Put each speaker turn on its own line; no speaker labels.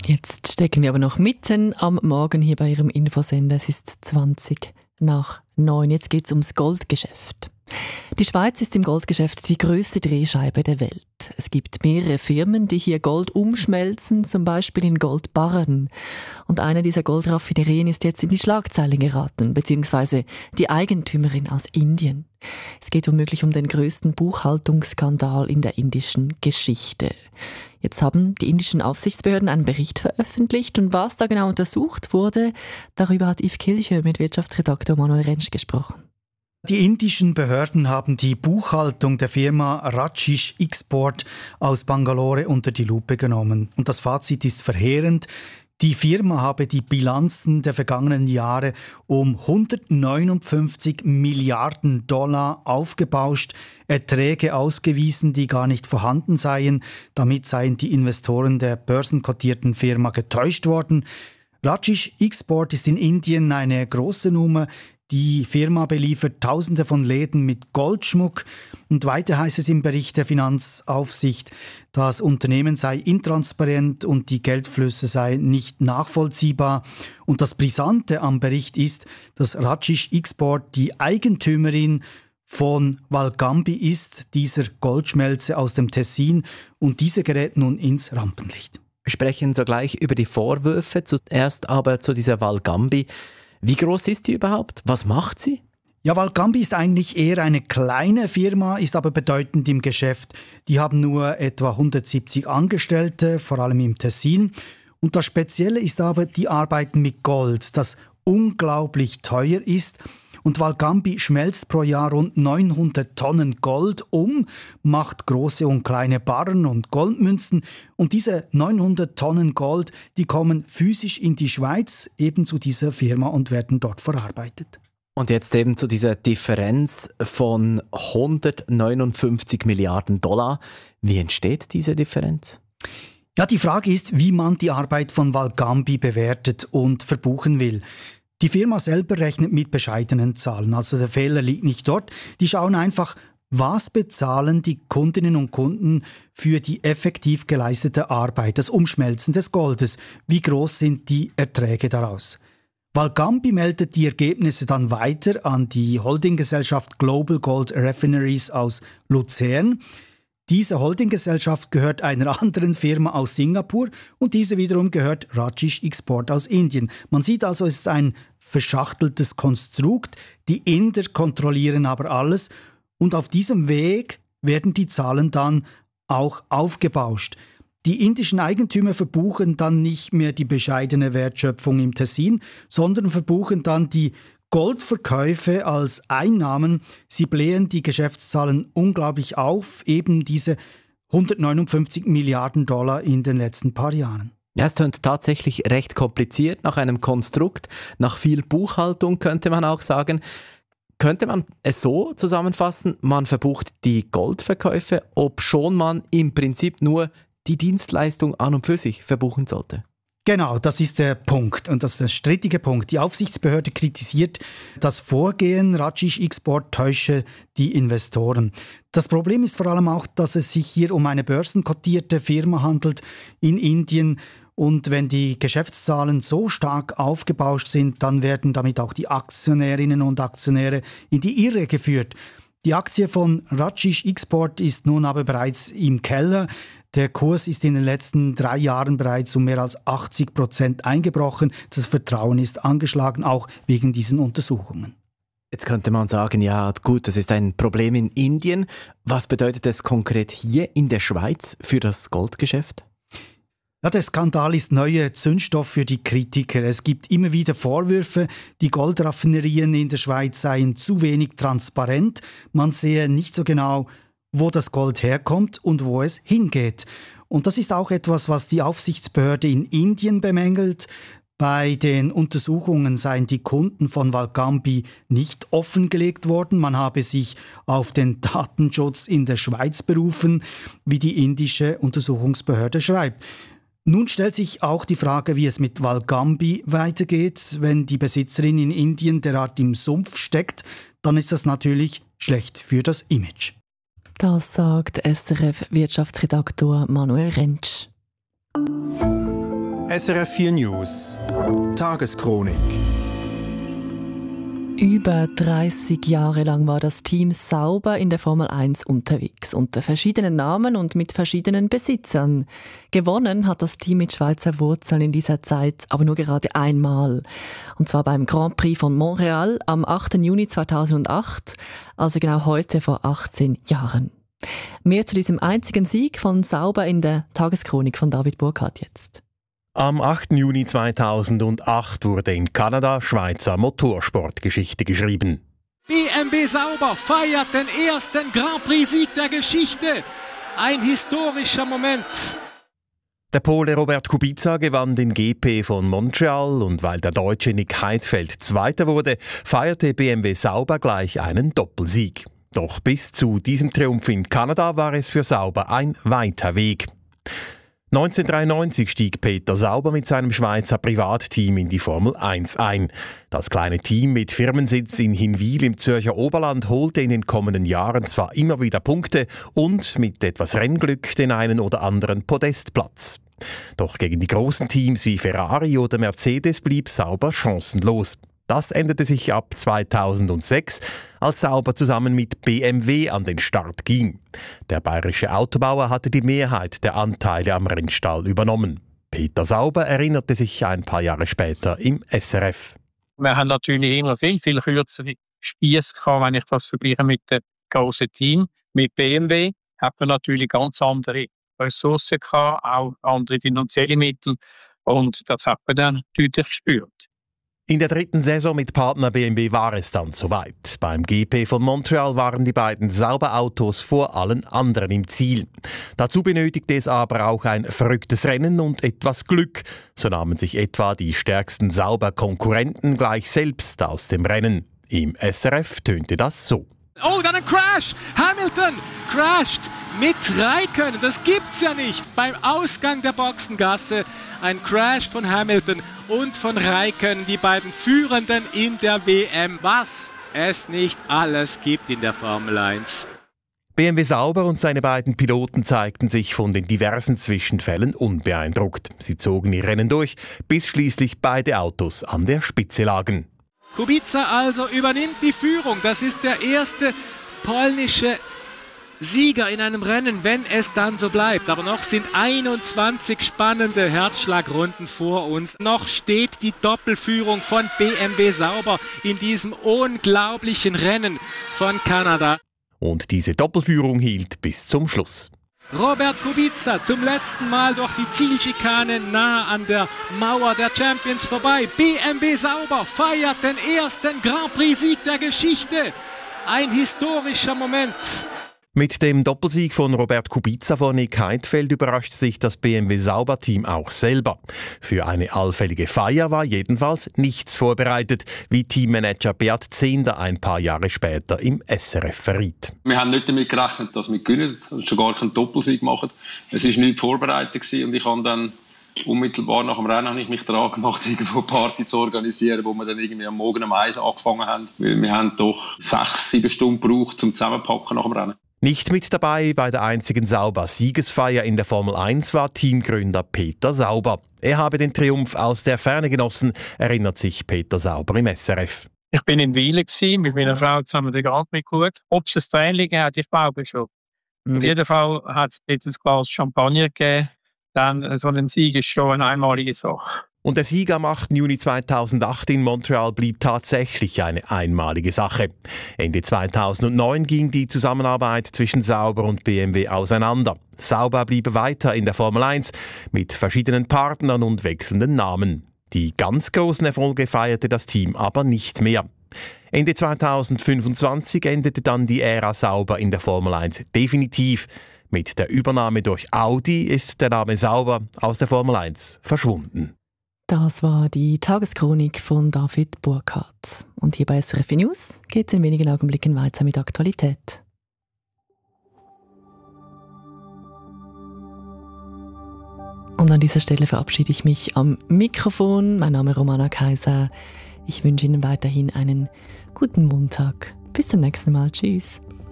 Jetzt stecken wir aber noch mitten am Morgen hier bei Ihrem Infosender. Es ist 20:20. Jetzt geht es ums Goldgeschäft. Die Schweiz ist im Goldgeschäft die grösste Drehscheibe der Welt. Es gibt mehrere Firmen, die hier Gold umschmelzen, zum Beispiel in Goldbarren. Und eine dieser Goldraffinerien ist jetzt in die Schlagzeilen geraten, beziehungsweise die Eigentümerin aus Indien. Es geht womöglich um den grössten Buchhaltungsskandal in der indischen Geschichte. Jetzt haben die indischen Aufsichtsbehörden einen Bericht veröffentlicht und was da genau untersucht wurde, darüber hat Yves Kilchö mit Wirtschaftsredaktor Manuel Rentsch gesprochen.
Die indischen Behörden haben die Buchhaltung der Firma Rajesh Export aus Bangalore unter die Lupe genommen. Und das Fazit ist verheerend. Die Firma habe die Bilanzen der vergangenen Jahre um 159 Milliarden Dollar aufgebauscht, Erträge ausgewiesen, die gar nicht vorhanden seien. Damit seien die Investoren der börsenkotierten Firma getäuscht worden. Rajesh Export ist in Indien eine große Nummer. Die Firma beliefert Tausende von Läden mit Goldschmuck. Und weiter heißt es im Bericht der Finanzaufsicht, das Unternehmen sei intransparent und die Geldflüsse seien nicht nachvollziehbar. Und das Brisante am Bericht ist, dass Rajesh Export die Eigentümerin von Valgambi ist, dieser Goldschmelze aus dem Tessin. Und diese gerät nun ins Rampenlicht.
Wir sprechen sogleich über die Vorwürfe, zuerst aber zu dieser Valgambi. Wie groß ist sie überhaupt? Was macht sie?
Ja, Valgambi ist eigentlich eher eine kleine Firma, ist aber bedeutend im Geschäft. Die haben nur etwa 170 Angestellte, vor allem im Tessin. Und das Spezielle ist aber die Arbeiten mit Gold, das unglaublich teuer ist. Und Valgambi schmelzt pro Jahr rund 900 Tonnen Gold um, macht große und kleine Barren und Goldmünzen. Und diese 900 Tonnen Gold, die kommen physisch in die Schweiz, eben zu dieser Firma und werden dort verarbeitet.
Und jetzt eben zu dieser Differenz von 159 Milliarden Dollar. Wie entsteht diese Differenz?
Ja, die Frage ist, wie man die Arbeit von Valgambi bewertet und verbuchen will. Die Firma selber rechnet mit bescheidenen Zahlen, also der Fehler liegt nicht dort. Die schauen einfach, was bezahlen die Kundinnen und Kunden für die effektiv geleistete Arbeit, das Umschmelzen des Goldes. Wie groß sind die Erträge daraus? Valgambi meldet die Ergebnisse dann weiter an die Holdinggesellschaft Global Gold Refineries aus Luzern. Diese Holdinggesellschaft gehört einer anderen Firma aus Singapur und diese wiederum gehört Rajesh Export aus Indien. Man sieht also, es ist ein verschachteltes Konstrukt. Die Inder kontrollieren aber alles und auf diesem Weg werden die Zahlen dann auch aufgebauscht. Die indischen Eigentümer verbuchen dann nicht mehr die bescheidene Wertschöpfung im Tessin, sondern verbuchen dann die Goldverkäufe als Einnahmen. Sie blähen die Geschäftszahlen unglaublich auf, eben diese 159 Milliarden Dollar in den letzten paar Jahren.
Ja, es klingt tatsächlich recht kompliziert, nach einem Konstrukt, nach viel Buchhaltung könnte man auch sagen. Könnte man es so zusammenfassen, man verbucht die Goldverkäufe, obschon man im Prinzip nur die Dienstleistung an und für sich verbuchen sollte?
Genau, das ist der Punkt und das ist der strittige Punkt. Die Aufsichtsbehörde kritisiert das Vorgehen, Rajesh Export täusche die Investoren. Das Problem ist vor allem auch, dass es sich hier um eine börsenkotierte Firma handelt in Indien. Und wenn die Geschäftszahlen so stark aufgebauscht sind, dann werden damit auch die Aktionärinnen und Aktionäre in die Irre geführt. Die Aktie von Rajesh Export ist nun aber bereits im Keller. Der Kurs ist in den letzten 3 Jahren bereits um mehr als 80% eingebrochen. Das Vertrauen ist angeschlagen, auch wegen diesen Untersuchungen.
Jetzt könnte man sagen, ja gut, das ist ein Problem in Indien. Was bedeutet das konkret hier in der Schweiz für das Goldgeschäft?
Ja, der Skandal ist neuer Zündstoff für die Kritiker. Es gibt immer wieder Vorwürfe, die Goldraffinerien in der Schweiz seien zu wenig transparent. Man sehe nicht so genau, wo das Gold herkommt und wo es hingeht. Und das ist auch etwas, was die Aufsichtsbehörde in Indien bemängelt. Bei den Untersuchungen seien die Kunden von Valgambi nicht offengelegt worden. Man habe sich auf den Datenschutz in der Schweiz berufen, wie die indische Untersuchungsbehörde schreibt. Nun stellt sich auch die Frage, wie es mit Valgambi weitergeht. Wenn die Besitzerin in Indien derart im Sumpf steckt, dann ist das natürlich schlecht für das Image.
Das sagt SRF-Wirtschaftsredaktor Manuel Rentsch.
SRF 4 News Tageschronik.
Über 30 Jahre lang war das Team Sauber in der Formel 1 unterwegs, unter verschiedenen Namen und mit verschiedenen Besitzern. Gewonnen hat das Team mit Schweizer Wurzeln in dieser Zeit aber nur gerade einmal. Und zwar beim Grand Prix von Montreal am 8. Juni 2008, also genau heute vor 18 Jahren. Mehr zu diesem einzigen Sieg von Sauber in der Tageschronik von David Burkhardt jetzt.
Am 8. Juni 2008 wurde in Kanada Schweizer Motorsportgeschichte geschrieben.
BMW Sauber feiert den ersten Grand Prix-Sieg der Geschichte. Ein historischer Moment.
Der Pole Robert Kubica gewann den GP von Montreal und weil der Deutsche Nick Heidfeld Zweiter wurde, feierte BMW Sauber gleich einen Doppelsieg. Doch bis zu diesem Triumph in Kanada war es für Sauber ein weiter Weg. 1993 stieg Peter Sauber mit seinem Schweizer Privatteam in die Formel 1 ein. Das kleine Team mit Firmensitz in Hinwil im Zürcher Oberland holte in den kommenden Jahren zwar immer wieder Punkte und mit etwas Rennglück den einen oder anderen Podestplatz. Doch gegen die großen Teams wie Ferrari oder Mercedes blieb Sauber chancenlos. Das änderte sich ab 2006, als Sauber zusammen mit BMW an den Start ging. Der bayerische Autobauer hatte die Mehrheit der Anteile am Rennstall übernommen. Peter Sauber erinnerte sich ein paar Jahre später im SRF.
Wir haben natürlich immer viel kürzere Spiesse gehabt, wenn ich das vergleiche mit dem grossen Team. Mit BMW hat man natürlich ganz andere Ressourcen gehabt, auch andere finanzielle Mittel. Und das hat man dann deutlich gespürt.
In der dritten Saison mit Partner BMW war es dann soweit. Beim GP von Montreal waren die beiden Sauber-Autos vor allen anderen im Ziel. Dazu benötigte es aber auch ein verrücktes Rennen und etwas Glück. So nahmen sich etwa die stärksten Sauber-Konkurrenten gleich selbst aus dem Rennen. Im SRF tönte das so.
Oh, dann ein Crash! Hamilton crasht mit Räikkönen. Das gibt's ja nicht. Beim Ausgang der Boxengasse ein Crash von Hamilton und von Räikkönen, die beiden Führenden in der WM. Was es nicht alles gibt in der Formel 1.
BMW Sauber und seine beiden Piloten zeigten sich von den diversen Zwischenfällen unbeeindruckt. Sie zogen ihr Rennen durch, bis schließlich beide Autos an der Spitze lagen.
Kubica also übernimmt die Führung. Das ist der erste polnische Sieger in einem Rennen, wenn es dann so bleibt. Aber noch sind 21 spannende Herzschlagrunden vor uns. Noch steht die Doppelführung von BMW Sauber in diesem unglaublichen Rennen von Kanada.
Und diese Doppelführung hielt bis zum Schluss.
Robert Kubica zum letzten Mal durch die Zielschikane nahe an der Mauer der Champions vorbei. BMW Sauber feiert den ersten Grand Prix-Sieg der Geschichte. Ein historischer Moment.
Mit dem Doppelsieg von Robert Kubica vor Nick Heidfeld überraschte sich das BMW Sauber-Team auch selber. Für eine allfällige Feier war jedenfalls nichts vorbereitet, wie Teammanager Beat Zehnder ein paar Jahre später im SRF verriet.
Wir haben nicht damit gerechnet, dass wir gewinnen, schon gar keinen Doppelsieg machen. Es war nichts vorbereitet und ich habe dann unmittelbar nach dem Rennen habe ich mich daran gemacht, irgendwo eine Party zu organisieren, wo wir dann irgendwie am Morgen um 1 angefangen haben. Weil wir haben doch 6-7 Stunden gebraucht zum Zusammenpacken nach dem Rennen.
Nicht mit dabei bei der einzigen Sauber-Siegesfeier in der Formel 1 war Teamgründer Peter Sauber. Er habe den Triumph aus der Ferne genossen, erinnert sich Peter Sauber im SRF.
Ich bin in Wiele mit meiner Frau zusammen den Grand Prix geschaut. Ob es ein Training hat, ich glaube schon. Auf jeden Fall hat es jetzt ein Glas Champagner gegeben. Dann so ein Sieg ist schon eine einmalige Sache.
Und der Sieg am 8. Juni 2008 in Montreal blieb tatsächlich eine einmalige Sache. Ende 2009 ging die Zusammenarbeit zwischen Sauber und BMW auseinander. Sauber blieb weiter in der Formel 1 mit verschiedenen Partnern und wechselnden Namen. Die ganz großen Erfolge feierte das Team aber nicht mehr. Ende 2025 endete dann die Ära Sauber in der Formel 1 definitiv. Mit der Übernahme durch Audi ist der Name Sauber aus der Formel 1 verschwunden.
Das war die Tageschronik von David Burkhardt. Und hier bei SRF News geht es in wenigen Augenblicken weiter mit Aktualität. Und an dieser Stelle verabschiede ich mich am Mikrofon. Mein Name ist Romana Kaiser. Ich wünsche Ihnen weiterhin einen guten Montag. Bis zum nächsten Mal. Tschüss.